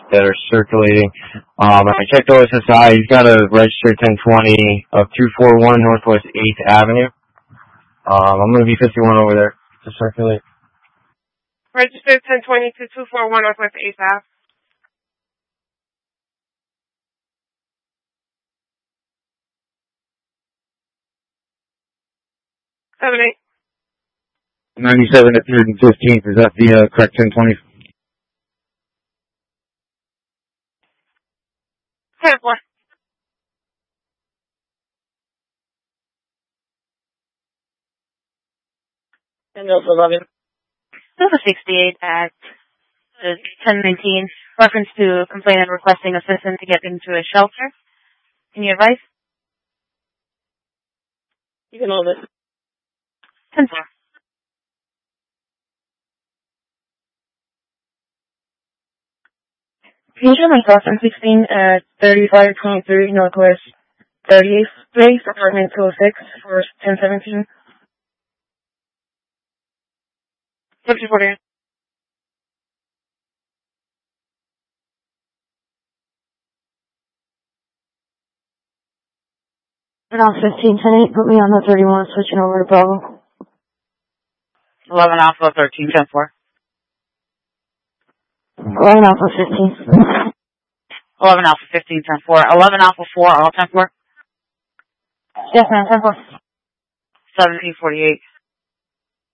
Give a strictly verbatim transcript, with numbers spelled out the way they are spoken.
that are circulating. Um, I checked O S S I. He's got a registered ten twenty of two forty-one Northwest eighth Avenue. Um, I'm going to be fifty-one over there to circulate. Registered ten twenty to two forty-one Northwest eighth Avenue. seven eight. ninety-seven at third and fifteenth. Is that the uh, correct ten twenty? ten four. And those eleven. Silver sixty-eight at uh, ten nineteen. Reference to a complainant requesting assistance to get into a shelter. Can you advise? You can hold it. ten four. Future myself, I'm sixteen at thirty-five twenty-three Northwest thirty-eighth Place, apartment two oh six for ten seventeen. fifty forty-eight. Around fifteen ten eight, put me on the thirty-one, switching over to Bravo. eleven Alpha thirteen ten four. eleven Alpha fifteen. eleven Alpha fifteen ten four. eleven Alpha four, all ten four. Yes, ma'am, ten four. seventeen forty-eight.